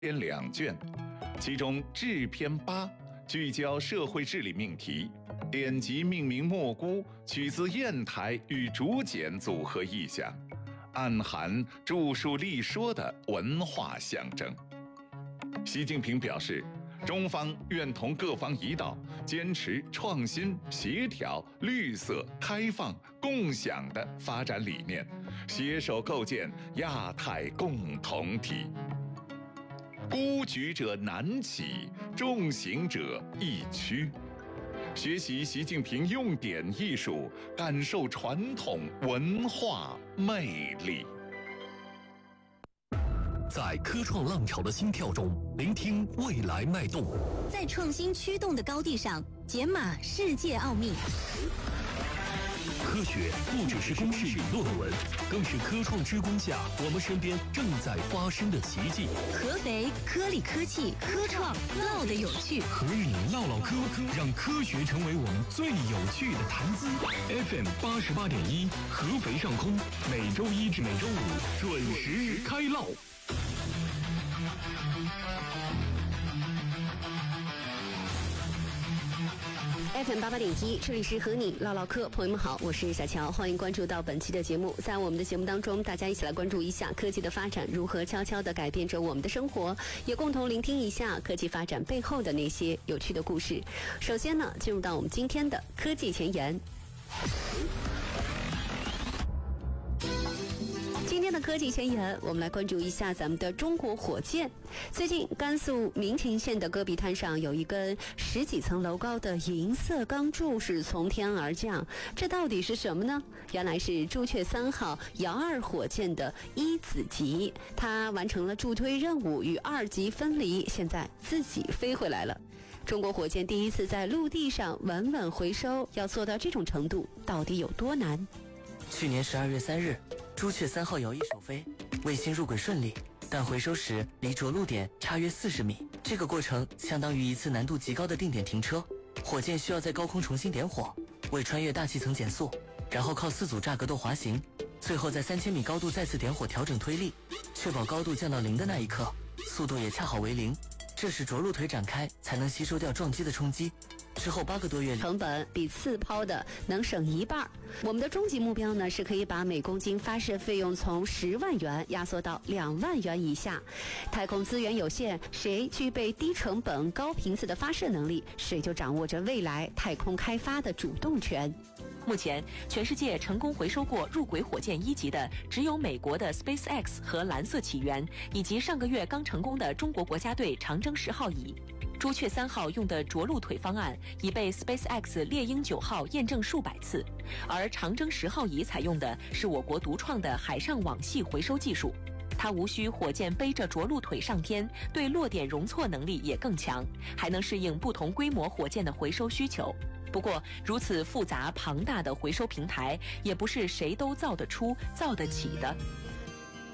编2卷，其中治篇8聚焦社会治理命题，典籍命名蘑菇取自砚台与竹简组合意象，暗含著述立说的文化象征。习近平表示，中方愿同各方一道，坚持创新、协调、绿色、开放、共享的发展理念，携手构建亚太共同体。孤举者难起，众行者易趋。学习习近平用典艺术，感受传统文化魅力。 在科创浪潮的心跳中，聆听未来脉动； 在创新驱动的高地上，解码世界奥秘。 科学不只是公式与论文，更是科创之光下我们身边正在发生的奇迹。 合肥科力科技科创唠的有趣， 和你唠唠嗑，让科学成为我们最有趣的谈资。FM 88.1，合肥上空，每周1至每周5准时开唠。 FM 88.1，这里是和你唠唠嗑，朋友们好，我是小乔，欢迎关注到本期的节目。在我们的节目当中，大家一起来关注一下科技的发展如何悄悄地改变着我们的生活，也共同聆听一下科技发展背后的那些有趣的故事。首先呢，进入到我们今天的科技前沿。今天的科技前沿，我们来关注一下咱们的中国火箭。最近，甘肃民勤县的戈壁滩上有一根10几层楼高的银色钢柱是从天而降，这到底是什么呢？原来是朱雀3号遥2火箭的1子级，它完成了助推任务与2级分离，现在自己飞回来了。中国火箭第一次在陆地上稳稳回收，要做到这种程度，到底有多难？ 去年12月3日，朱雀3号遥1首飞，卫星入轨顺利，但回收时离着陆点差约40米。这个过程相当于一次难度极高的定点停车，火箭需要在高空重新点火，为穿越大气层减速，然后靠4组炸格斗滑行，最后在3000米高度再次点火调整推力，确保高度降到0的那一刻，速度也恰好为0。这时着陆腿展开才能吸收掉撞击的冲击。之后8个多月里， 成本比次抛的能省1半。我们的终极目标呢，是可以把每公斤发射费用从10万元压缩到2万元以下。太空资源有限，谁具备低成本高频次的发射能力，谁就掌握着未来太空开发的主动权。 目前，全世界成功回收过入轨火箭1级的只有美国的 SpaceX 和蓝色起源，以及上个月刚成功的中国国家队长征10号乙。朱雀3号用的着陆腿方案已被 SpaceX 猎鹰9号验证数百次，而长征10号乙采用的是我国独创的海上网系回收技术。它无需火箭背着着陆腿上天，对落点容错能力也更强，还能适应不同规模火箭的回收需求。不过，如此复杂庞大的回收平台，也不是谁都造得出、造得起的。